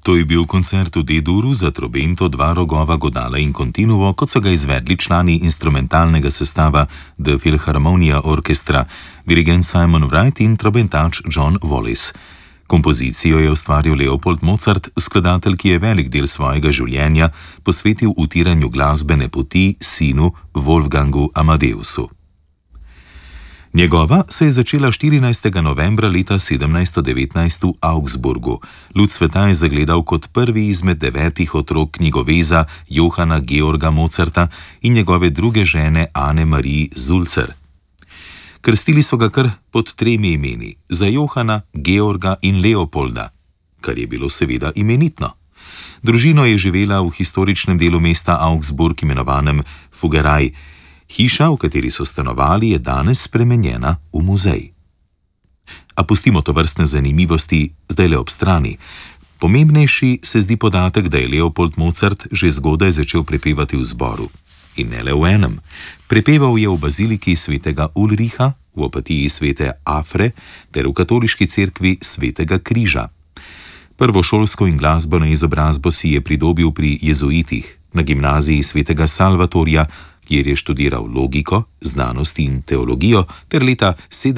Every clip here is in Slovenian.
To je bil koncert v D-duru za trobento, dva rogova, godala in kontinuo, kot so ga izvedli člani instrumentalnega sestava The Philharmonia Orchestra, dirigent Simon Wright in trobentač John Wallis. Kompozicijo je ustvaril Leopold Mozart, skladatelj, ki je velik del svojega življenja posvetil utiranju glasbene poti sinu Wolfgangu Amadeusu. Njegova se je začela 14. novembra leta 1719 v Augsburgu. Luč sveta je zagledal kot prvi izmed 9 otrok knjigoveza Johanna Georga Mozarta in njegove druge žene Anne Marie Sulzer. Krstili so ga kar pod 3 imeni, za Johana, Georga in Leopolda, kar je bilo seveda imenitno. Družina je živela v historičnem delu mesta Augsburg, imenovanem Fuggerei. Hiša, v kateri so stanovali, je danes spremenjena v muzej. A pustimo tovrstne zanimivosti zdaj le ob strani. Pomembnejši se zdi podatek, da je Leopold Mozart že zgodaj začel prepevati v zboru. In ne le v enem. Prepeval je v baziliki svetega Ulricha, v Opatiji svete Afre ter v katoliški cerkvi svetega Križa. Prvo šolsko in glasbeno izobrazbo si je pridobil pri jezuitih, na gimnaziji svetega Salvatorja, kjer je študiral logiko, znanost in teologijo, ter leta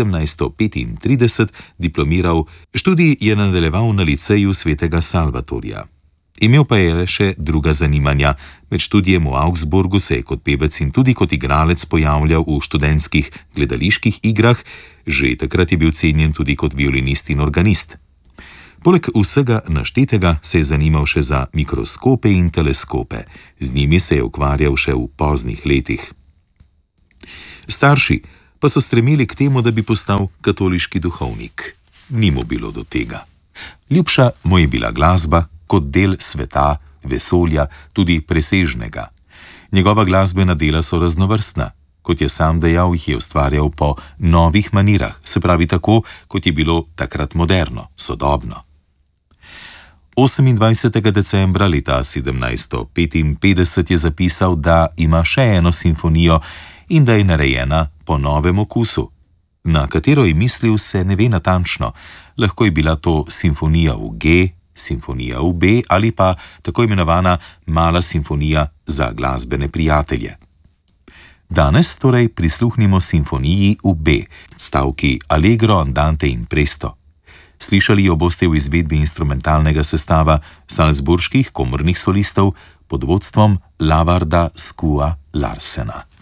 1735 diplomiral. Študij je nadaljeval na liceju svetega Salvatorja. Imel pa je še druga zanimanja. Med študijem v Augsburgu se je kot pevec in tudi kot igralec pojavljal v študentskih gledaliških igrah, že takrat je bil cenjen tudi kot violinist in organist. Poleg vsega naštetega se je zanimal še za mikroskope in teleskope. Z njimi se je ukvarjal še v poznih letih. Starši pa so stremeli k temu, da bi postal katoliški duhovnik. Ni mu bilo do tega. Ljubša mu je bila glasba kot del sveta, vesolja, tudi presežnega. Njegova glasbena dela so raznovrstna. Kot je sam dejal, jih je ustvarjal po novih manirah, se pravi tako, kot je bilo takrat moderno, sodobno. 28. decembra leta 1755 je zapisal, da ima še eno simfonijo in da je narejena po novem okusu. Na katero je mislil, se ne ve natančno. Lahko je bila to simfonija v G, simfonija v B ali pa tako imenovana mala simfonija za glasbene prijatelje. Danes torej prisluhnimo simfoniji v B, stavki Allegro, Andante in Presto. Slišali jo boste v izvedbi instrumentalnega sestava salzburških komornih solistov pod vodstvom Lavarda Skua Larsena.